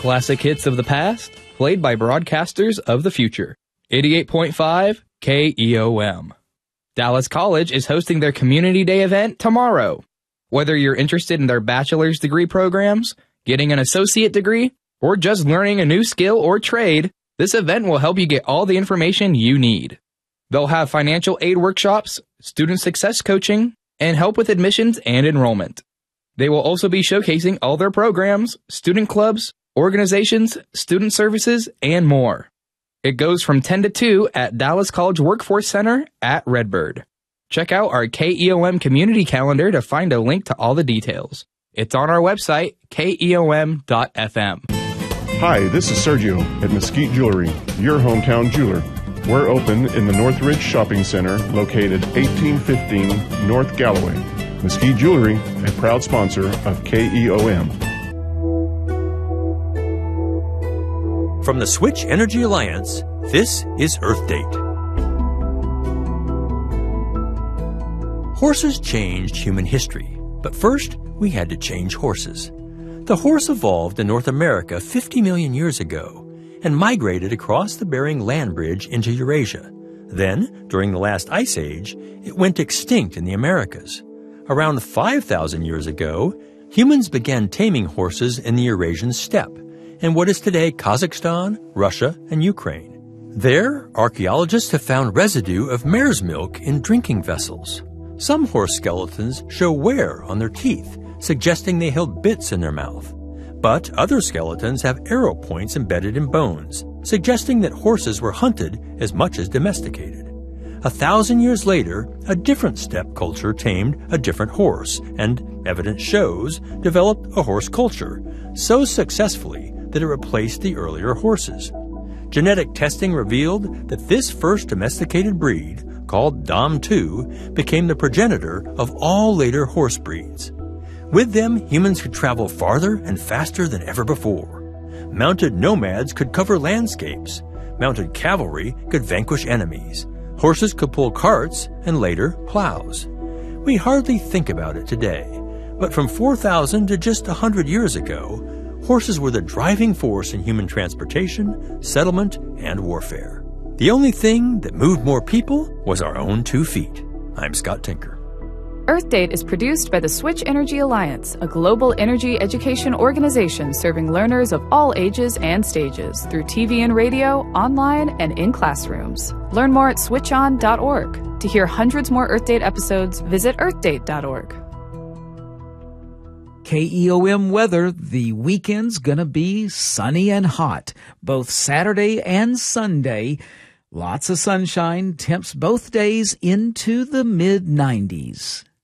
Classic hits of the past, played by broadcasters of the future. 88.5 KEOM. Dallas College is hosting their Community Day event tomorrow. Whether you're interested in their bachelor's degree programs, getting an associate degree, or just learning a new skill or trade, this event will help you get all the information you need. They'll have financial aid workshops, student success coaching, and help with admissions and enrollment. They will also be showcasing all their programs, student clubs, organizations, student services, and more. It goes from 10 to 2 at Dallas College Workforce Center at Redbird. Check out our KEOM community calendar to find a link to all the details. It's on our website, keom.fm. Hi, this is Sergio at Mesquite Jewelry, your hometown jeweler. We're open in the Northridge Shopping Center, located 1815 North Galloway. Mesquite Jewelry, a proud sponsor of KEOM. From the Switch Energy Alliance, this is Earth Date. Horses changed human history, but first we had to change horses. The horse evolved in North America 50 million years ago and migrated across the Bering Land Bridge into Eurasia. Then, during the last ice age, it went extinct in the Americas. Around 5,000 years ago, humans began taming horses in the Eurasian steppe, in what is today Kazakhstan, Russia, and Ukraine. There, archaeologists have found residue of mare's milk in drinking vessels. Some horse skeletons show wear on their teeth, suggesting they held bits in their mouth. But other skeletons have arrow points embedded in bones, suggesting that horses were hunted as much as domesticated. 1,000 years later, a different steppe culture tamed a different horse, and, evidence shows, developed a horse culture, so successfully that it replaced the earlier horses. Genetic testing revealed that this first domesticated breed, called Dam 2, became the progenitor of all later horse breeds. With them, humans could travel farther and faster than ever before. Mounted nomads could cover landscapes. Mounted cavalry could vanquish enemies. Horses could pull carts and later plows. We hardly think about it today, but from 4,000 to just 100 years ago, horses were the driving force in human transportation, settlement, and warfare. The only thing that moved more people was our own 2 feet. I'm Scott Tinker. Earth Date is produced by the Switch Energy Alliance, a global energy education organization serving learners of all ages and stages through TV and radio, online, and in classrooms. Learn more at switchon.org. To hear hundreds more Earth Date episodes, visit earthdate.org. KEOM weather, the weekend's gonna be sunny and hot, both Saturday and Sunday. Lots of sunshine, temps both days into the mid-90s.